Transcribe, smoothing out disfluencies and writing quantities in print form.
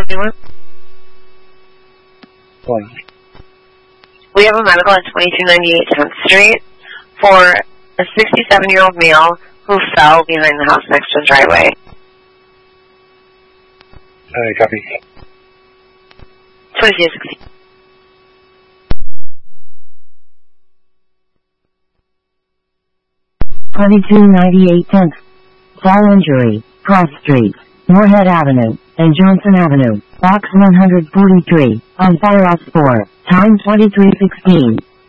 71? One. We have a medical at 2298 10th Street for a 67-year-old male who fell behind the house next to the driveway. Copy. 2260. Fall injury, Cross Street, Moorhead Avenue, and Johnson Avenue, box 143, on Firehouse 4, time 23:16.